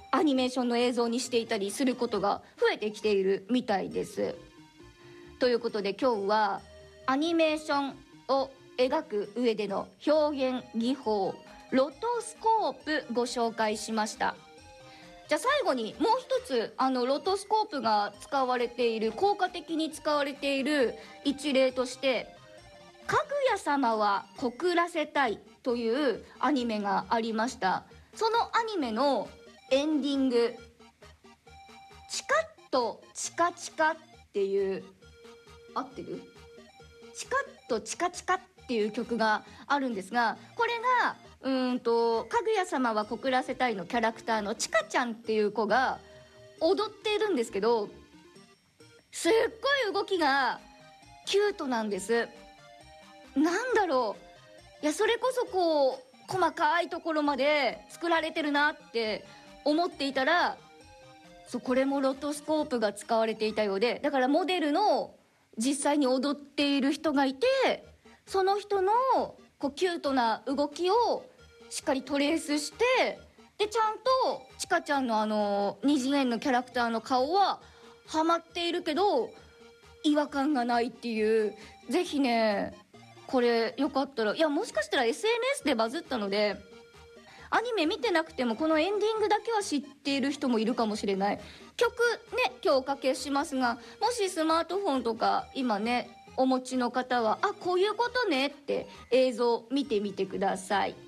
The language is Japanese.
アニメーションの映像にしていたりすることが増えてきているみたいです。ということで今日はアニメーションを描く上での表現技法ロトスコープご紹介しました。じゃあ最後にもう一つロトスコープが使われている効果的に使われている一例としてかぐや様は告らせたいというアニメがありました。そのアニメのエンディングチカッとチカチカっていう合ってるチカッとチカチカっていう曲があるんですが、これがかぐや様は告らせたいのキャラクターのチカちゃんっていう子が踊っているんですけど、すっごい動きがキュートなんです。なんだろう、いやそれこそこう細かいところまで作られてるなって思っていたら、これもロトスコープが使われていたようで、だからモデルの実際に踊っている人がいて、その人のこうキュートな動きをしっかりトレースして、でちゃんとちかちゃんの二次元のキャラクターの顔ははまっているけど違和感がないっていう。ぜひねこれよかったら、いやもしかしたら SNS でバズったのでアニメ見てなくてもこのエンディングだけは知っている人もいるかもしれない。曲ね今日おかけしますが、もしスマートフォンとか今ねお持ちの方はこういうことねって映像見てみてください。